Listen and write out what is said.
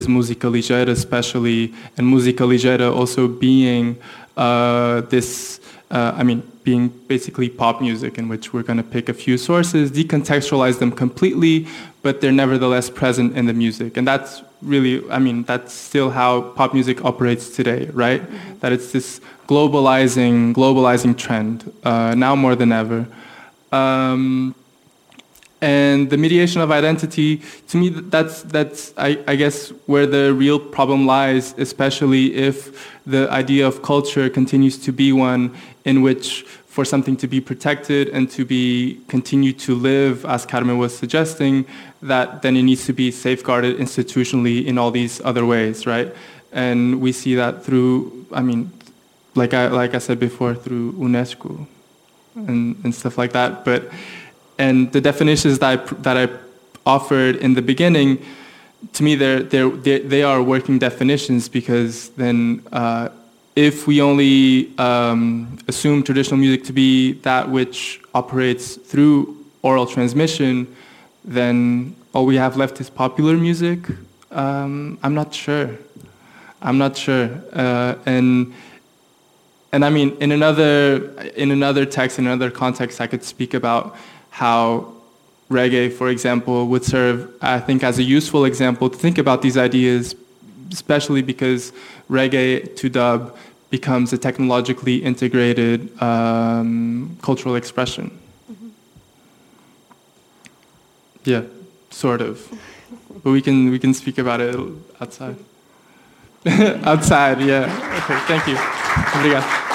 música ligeira especially, and música ligeira also being being basically pop music, in which we're going to pick a few sources, decontextualize them completely, but they're nevertheless present in the music. And that's really, that's still how pop music operates today, right? Mm-hmm. That it's this globalizing trend, now more than ever. And the mediation of identity, to me, that's I guess where the real problem lies, especially if the idea of culture continues to be one in which, for something to be protected and to be continued to live, as Carmen was suggesting, that then it needs to be safeguarded institutionally in all these other ways, right? And we see that through, like I said before, through UNESCO and stuff like that, and the definitions that I offered in the beginning, to me, they are working definitions, because then if we only assume traditional music to be that which operates through oral transmission, then all we have left is popular music. I'm not sure. And in another text, in another context, I could speak about how reggae, for example, would serve, I think, as a useful example to think about these ideas, especially because reggae to dub becomes a technologically integrated cultural expression. Mm-hmm. Yeah, sort of. But we can speak about it outside. Outside, yeah. Okay, thank you. Obrigado.